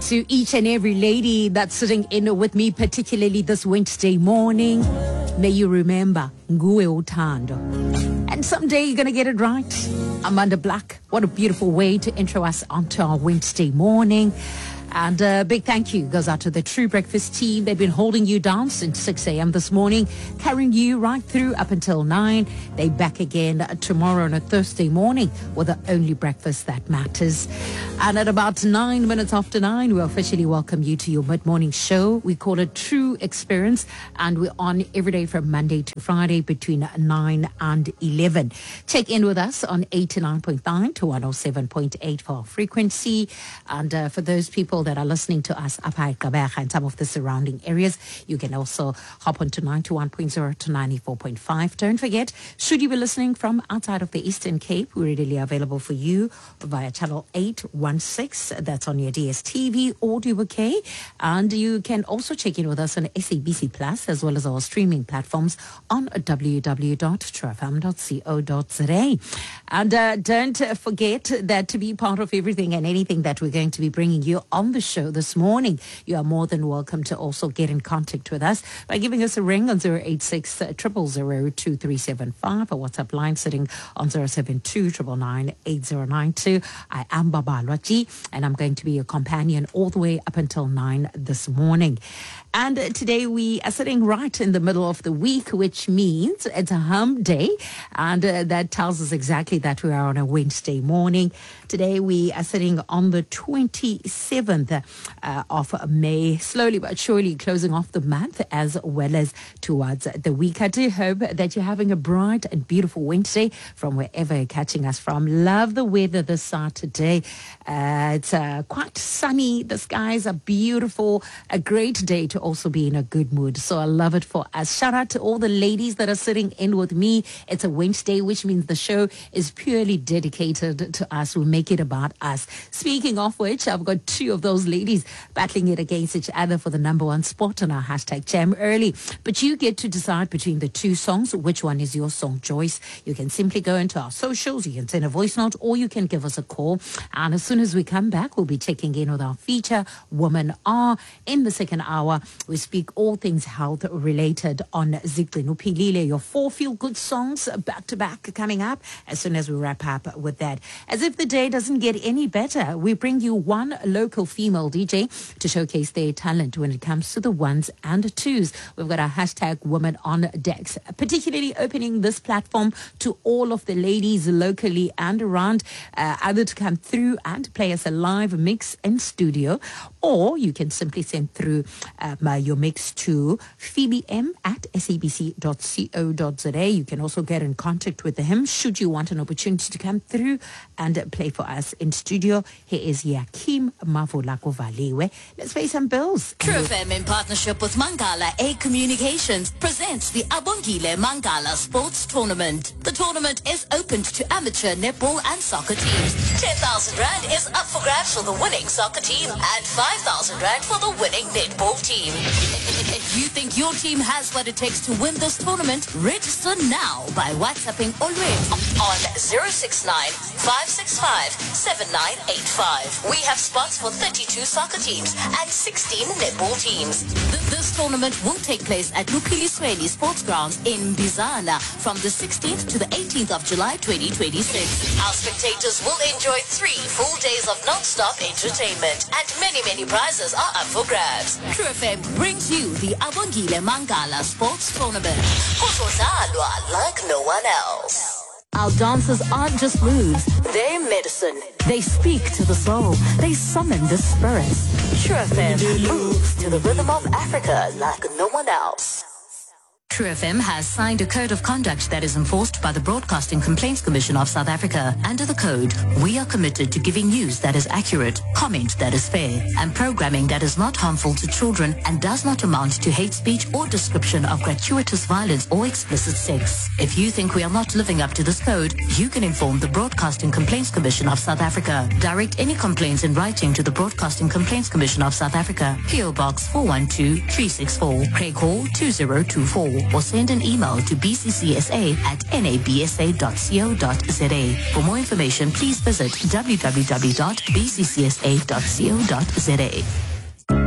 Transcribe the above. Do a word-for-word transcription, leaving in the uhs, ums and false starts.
to each and every lady that's sitting in with me, particularly this Wednesday morning. May you remember, Nguwe Uthando. And someday you're going to get it right. Amanda Black, what a beautiful way to intro us onto our Wednesday morning. And a big thank you goes out to the True Breakfast team. They've been holding you down since six a.m. this morning, carrying you right through up until nine. They're back again tomorrow on a Thursday morning with the only breakfast that matters. And at about nine minutes after nine, we officially welcome you to your mid-morning show. We call it True Experience, and we're on every day from Monday to Friday between nine and eleven. Check in with us on eighty-nine point nine to one oh seven point eight for our frequency. And uh, for those people that are listening to us up at Gqeberha and some of the surrounding areas, you can also hop on to ninety-one point zero to ninety-four point five. Don't forget, should you be listening from outside of the Eastern Cape, we're readily available for you via channel eight one six. That's on your D S T V audio bouquet. And you can also check in with us on S A B C Plus as well as our streaming platforms on w w w dot true f m dot co dot z a. And uh, don't forget that to be part of everything and anything that we're going to be bringing you on the show this morning, you are more than welcome to also get in contact with us by giving us a ring on zero eight six, zero zero zero, two three seven five, a WhatsApp line sitting on zero seven two nine nine, eight zero nine two. I am Babalwaji, and I'm going to be your companion all the way up until nine this morning. And today we are sitting right in the middle of the week, which means it's a hump day. And uh, that tells us exactly that we are on a Wednesday morning. Today we are sitting on the twenty-seventh uh, of May, slowly but surely closing off the month as well as towards the week. I do hope that you're having a bright and beautiful Wednesday from wherever you're catching us from. Love the weather this Saturday. Uh, it's uh, quite sunny. The skies are beautiful. A great day to also be in a good mood. So I love it for us. Shout out to all the ladies that are sitting in with me. It's a Wednesday, which means the show is purely dedicated to us. We make it about us. Speaking of which, I've got two of those ladies battling it against each other for the number one spot on our hashtag Jam Early. But you get to decide between the two songs. Which one is your song choice? You can simply go into our socials. You can send a voice note or you can give us a call. And as soon as we come back, we'll be checking in with our feature, Woman R. In the second hour, we speak all things health related on Zigcino Pilile. Your four feel-good songs back to back coming up as soon as we wrap up with that. As if the day doesn't get any better, we bring you one local female D J to showcase their talent when it comes to the ones and twos. We've got our hashtag Women on Decks, particularly opening this platform to all of the ladies locally and around, uh, either to come through and play us a live mix in studio, or you can simply send through um, uh, your mix to Phoebe M at s a b c dot co dot z a. You can also get in contact with him should you want an opportunity to come through and play for us in studio. Here is Yakim Mavulako Valiwe. Let's pay some bills. True F M in partnership with Mangala A Communications presents the Abongile Mangala Sports Tournament. The tournament is open to amateur netball and soccer teams. ten thousand rand is up for grabs for the winning soccer team and five thousand rand for the winning netball team. If you think your team has what it takes to win this tournament, register now by WhatsApping already on zero six nine, five six five, seven nine eight five. We have spots for thirty-two soccer teams and sixteen netball teams. This tournament will take place at Lupili Sweli Sports Grounds in Bizana from the sixteenth to the eighteenth of July twenty twenty-six. Our spectators will enjoy three full days of non-stop entertainment and many, many prizes are up for grabs. True F M brings you the Abongile Mangala Sports Tournament. Kuzodlalwa like no one else. Our dances aren't just moves, they're medicine. They speak to the soul. They summon the spirits. True F M moves to the rhythm of Africa like no one else. True F M has signed a code of conduct that is enforced by the Broadcasting Complaints Commission of South Africa. Under the code, we are committed to giving news that is accurate, comment that is fair, and programming that is not harmful to children and does not amount to hate speech or description of gratuitous violence or explicit sex. If you think we are not living up to this code, you can inform the Broadcasting Complaints Commission of South Africa. Direct any complaints in writing to the Broadcasting Complaints Commission of South Africa, P O Box four one two, three six four, Craig Hall two zero two four. or send an email to b c c s a at nabsa dot co dot za. For more information, please visit w w w dot b c c s a dot co dot za.